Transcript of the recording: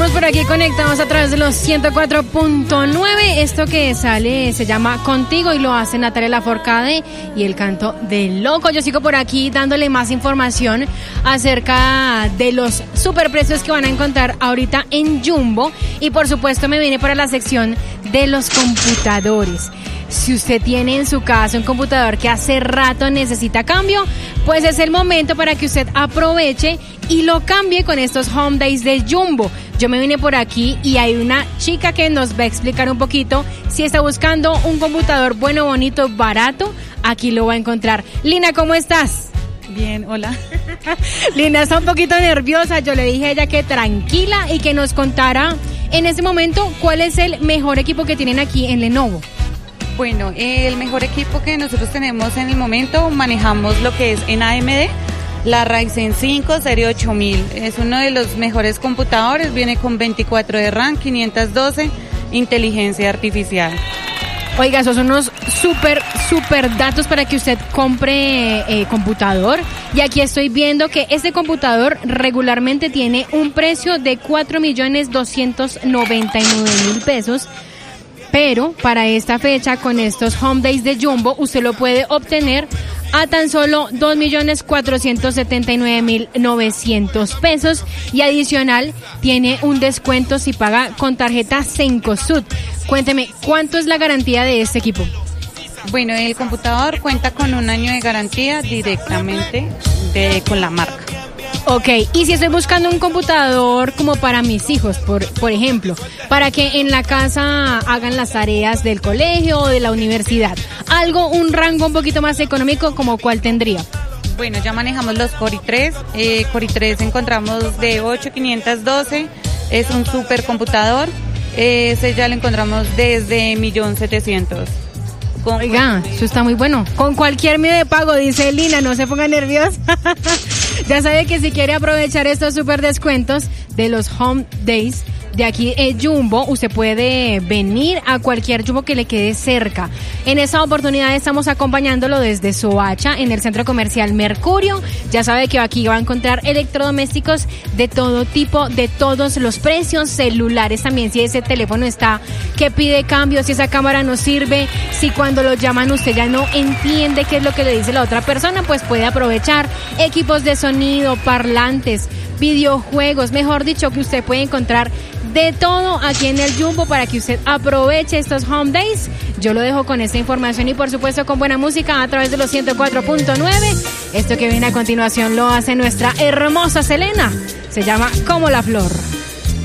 Seguimos por aquí conectados a través de los 104.9. Esto que sale se llama Contigo y lo hace Natalia Lafourcade y el canto de Loco. Yo sigo por aquí dándole más información acerca de los superprecios que van a encontrar ahorita en Jumbo. Y por supuesto me viene para la sección de los computadores. Si usted tiene en su casa un computador que hace rato necesita cambio, pues es el momento para que usted aproveche y lo cambie con estos Home Days de Jumbo. Yo me vine por aquí y hay una chica que nos va a explicar un poquito. Si está buscando un computador bueno, bonito, barato, aquí lo va a encontrar. Lina, ¿cómo estás? Bien, hola. Lina está un poquito nerviosa. Yo le dije a ella que tranquila y que nos contara en ese momento cuál es el mejor equipo que tienen aquí en Lenovo. Bueno, el mejor equipo que nosotros tenemos en el momento, manejamos lo que es en AMD, la Ryzen 5 serie 8000. Es uno de los mejores computadores, viene con 24 de RAM, 512, inteligencia artificial. Oiga, esos son unos súper datos para que usted compre computador. Y aquí estoy viendo que este computador regularmente tiene un precio de 4.299.000 pesos. Pero para esta fecha, con estos Home Days de Jumbo, usted lo puede obtener a tan solo 2.479.900 pesos. Y adicional, tiene un descuento si paga con tarjeta Cencosud. Cuénteme, ¿cuánto es la garantía de este equipo? Bueno, el computador cuenta con 1 año de garantía directamente con la marca. Ok, y si estoy buscando un computador como para mis hijos, por ejemplo, para que en la casa hagan las tareas del colegio o de la universidad, un rango un poquito más económico, ¿como cuál tendría? Bueno, ya manejamos los Core i3, Core i3 encontramos de 8512, es un super computador, ese ya lo encontramos desde 1.700.000. Oiga, eso está muy bueno. Con cualquier medio de pago, dice Lina, no se ponga nerviosa. Ya sabe que si quiere aprovechar estos super descuentos de los Home Days de aquí Jumbo, usted puede venir a cualquier Jumbo que le quede cerca. En esta oportunidad estamos acompañándolo desde Soacha, en el centro comercial Mercurio. Ya sabe que aquí va a encontrar electrodomésticos de todo tipo, de todos los precios, celulares también, si ese teléfono está que pide cambio, si esa cámara no sirve, si cuando lo llaman usted ya no entiende qué es lo que le dice la otra persona, pues puede aprovechar equipos de sonido, parlantes, videojuegos, mejor dicho, que usted puede encontrar de todo aquí en el Jumbo para que usted aproveche estos Home Days. Yo lo dejo con esta información y por supuesto con buena música a través de los 104.9. Esto que viene a continuación lo hace nuestra hermosa Selena. Se llama Como la Flor.